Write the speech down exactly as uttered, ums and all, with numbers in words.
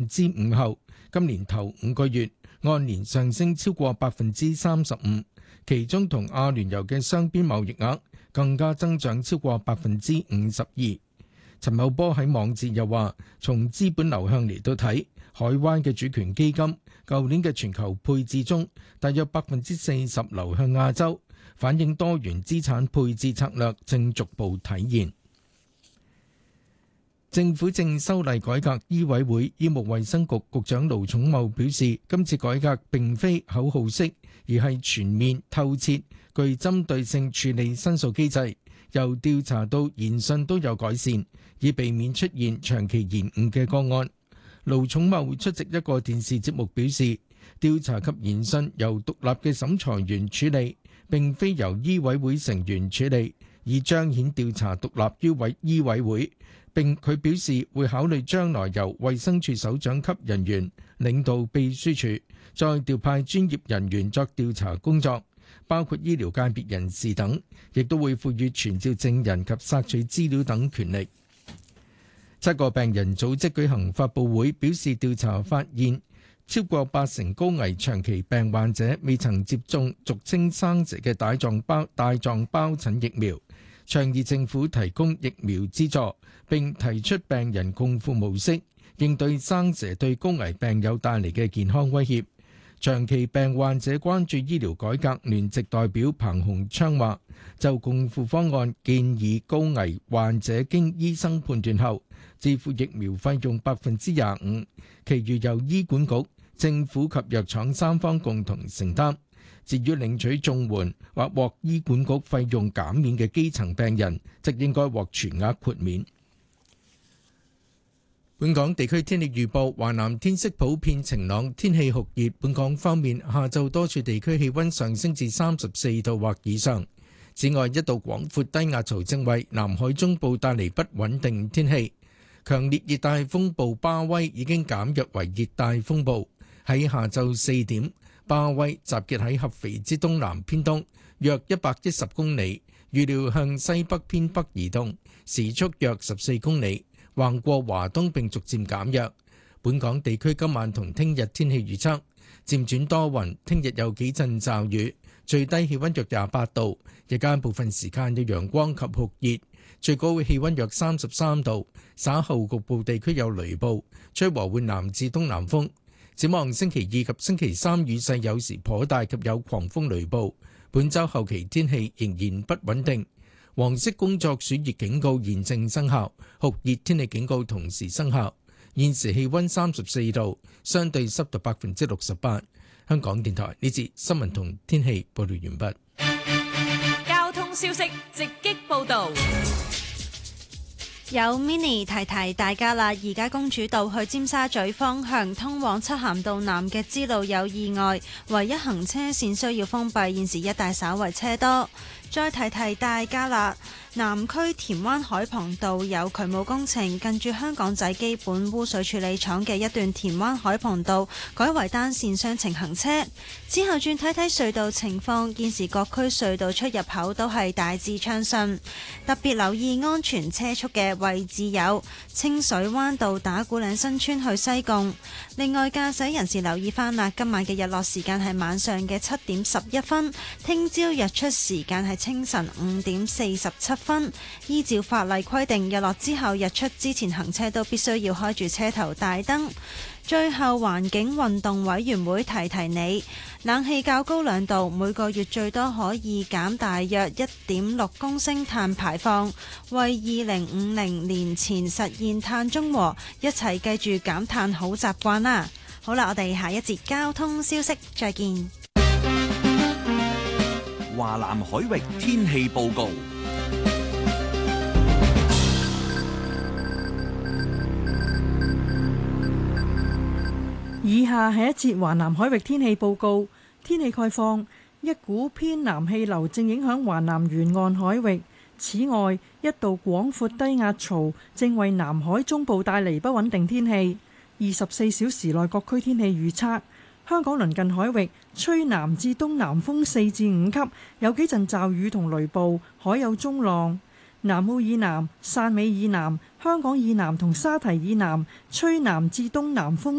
之五後，今年頭五個月按年上升超過百分之三十五，其中同阿聯酋嘅雙邊貿易額更加增長超過百分之五十二。陳茂波喺網誌又話，從資本流向嚟到睇，海灣嘅主權基金舊年嘅全球配置中，大約百分之四十流向亞洲，反映多元資產配置策略正逐步體現。政府正修例改革醫委會，醫務衛生局局長盧寵茂表示，今次改革並非口號式，而係全面透徹、具針對性處理申訴機制，由調查到研訊都有改善，以避免出現長期延誤嘅個案。盧寵茂出席一個電視節目表示，調查及研訊由獨立嘅審裁員處理，並非由醫委會成員處理，以彰顯調查獨立於委醫委會。並佢表示會考慮將來由衛生署首長級人員領導秘書處，再調派專業人員作調查工作，包括醫療界別人士等，亦都會賦予傳召證人及索取資料等權力。七個病人組織舉行發佈會，表示調查發現超過八成高危長期病患者未曾接種俗稱生蛇嘅帶狀包帶狀疱疹疫苗，倡議政府提供疫苗資助，並提出病人共付模式，應對生蛇對高危病友帶嚟嘅健康威脅。長期病患者關注醫療改革聯席代表彭鴻昌話，就共付方案建議高危患者經醫生判斷後，自付疫苗費用百分之廿五，其餘由醫管局、政府及藥廠三方共同承擔。至於領取綜援或獲醫管局費用減免嘅基層病人，則應該獲全額豁免。本港地區天氣預報，華南天色普遍晴朗，天氣酷熱。本港方面，下晝多處地區氣溫上升至三十四度或以上。此外，一道廣闊低壓槽正為南海中部帶嚟不穩定天氣。強烈熱帶風暴巴威已經減弱為熱帶風暴。喺下晝四點，巴威集結喺合肥之東南偏東約一百一十公里，預料向西北偏北移動，時速約十四公里，橫過華東並逐漸減弱。本港地區今晚同聽日天氣預測，漸轉多雲，聽日有幾陣驟雨，最低氣溫約廿八度，日間部分時間有陽光及酷熱，最高氣溫約三十三度，稍後局部地區有雷暴，吹和緩南至東南風。展望星期二及星期三雨勢有時頗大及有狂風雷暴，本週後期天氣仍然不穩定。黃色工作暑熱警告現正生效，酷熱天氣警告同時生效。現時氣溫三十四度，相對濕度百分之六十八。香港電台呢節新聞同天氣報道完畢。 交通消息直擊報道。 有 mini 提提大家啦，而家公主道去尖沙咀方向通往漆咸道南嘅支路有意外，唯一行車線需要封閉，現時一帶稍為車多。再提提大家啦，南區田灣海傍道有渠務工程，近住香港仔基本污水處理廠嘅一段田灣海傍道改為單線雙程行車。之後轉睇睇隧道情況，現時各區隧道出入口都係大致暢順，特別留意安全車速嘅位置有清水灣道打鼓嶺新村去西貢。另外駕駛人士留意翻啦，今晚嘅日落時間係晚上嘅七點十一分，聽朝日出時間係清晨五點四十七分。依照法例規定，日落之後日出之前行車都必須要開住車頭大燈。最後環境運動委員會提提你，冷氣較高兩度，每個月最多可以減大約一點六公升碳排放，為二零五零年前實現碳中和，一齊記住減碳好習慣啦。好啦，我哋下一節交通消息再見。 華南海域天氣報告。 以下係一節華南海域天氣報告。天氣概況，一股偏南氣流正影響華南沿岸海域。此外，一道廣闊低壓槽正為南海中部帶嚟不穩定天氣。二十四小時內各區天氣預測：香港鄰近海域吹南至東南風四至五級，有幾陣驟雨同雷暴，海有中浪。南澳以南、汕尾以南、香港以南同沙堤以南吹南至東南風